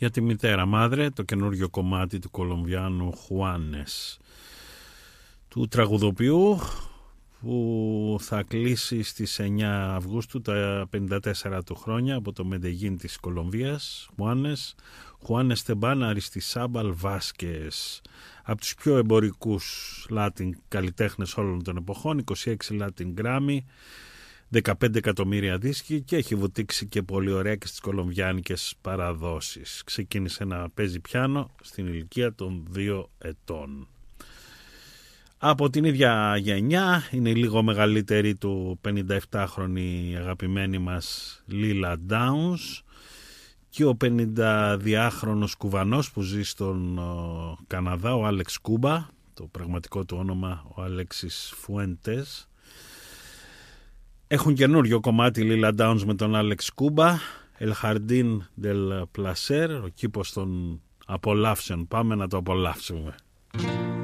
Για τη μητέρα Μάδρε, το καινούργιο κομμάτι του Κολομβιάνου Χουάνες, του τραγουδοποιού που θα κλείσει στις 9 Αυγούστου τα 54 του χρόνια από το Μεντεγίν της Κολομβίας. Χουάνες Στεμπάν Αριστισάμπαλ Βάσκες, από τους πιο εμπορικούς Λάτιν καλλιτέχνες όλων των εποχών, 26 Latin Grammy, 15 εκατομμύρια δίσκοι και έχει βουτήξει και πολύ ωραία και στις κολομβιάνικες παραδόσεις. Ξεκίνησε να παίζει πιάνο στην ηλικία των 2 ετών. Από την ίδια γενιά είναι λίγο μεγαλύτερη του 57χρονη αγαπημένη μας Λίλα Ντάουνς και ο 52χρονος Κουβανός που ζει στον Καναδά, ο Άλεξ Κούμπα, το πραγματικό του όνομα ο Αλέξης Φουέντες. Έχουν καινούριο κομμάτι Λίλα Ντάουνς με τον Άλεξ Κούμπα, El Jardín del Placer, ο κήπος των απολαύσεων. Πάμε να το απολαύσουμε.